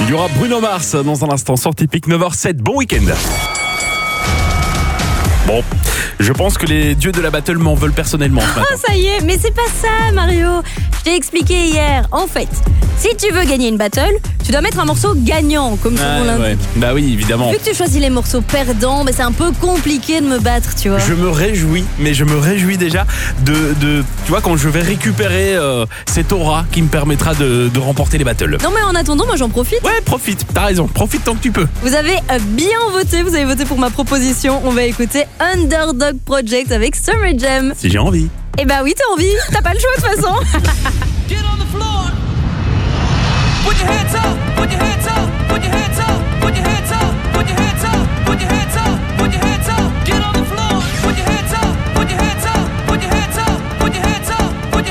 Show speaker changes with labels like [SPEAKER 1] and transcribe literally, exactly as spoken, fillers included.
[SPEAKER 1] Il y aura Bruno Mars dans un instant sur Typique neuf heures sept. Bon week-end. Bon, je pense que les dieux de la battle m'en veulent personnellement ce matin.
[SPEAKER 2] Oh, ça y est, mais c'est pas ça, Mario. Je t'ai expliqué hier. En fait, si tu veux gagner une battle, tu dois mettre un morceau gagnant, comme son nom
[SPEAKER 1] Ah,
[SPEAKER 2] l'indique.
[SPEAKER 1] ouais. Bah oui, évidemment.
[SPEAKER 2] Vu que tu choisis les morceaux perdants, bah c'est un peu compliqué de me battre, tu vois.
[SPEAKER 1] Je me réjouis, mais je me réjouis déjà de, de tu vois, quand je vais récupérer euh, cette aura qui me permettra de, de remporter les battles.
[SPEAKER 2] Non, mais en attendant, moi j'en profite.
[SPEAKER 1] Ouais, profite, t'as raison, profite tant que tu peux.
[SPEAKER 2] Vous avez euh, bien voté, vous avez voté pour ma proposition. On va écouter Underdog Project avec Summer Jam.
[SPEAKER 1] Si j'ai envie.
[SPEAKER 2] Eh bah oui, t'as envie, t'as pas le choix de toute façon.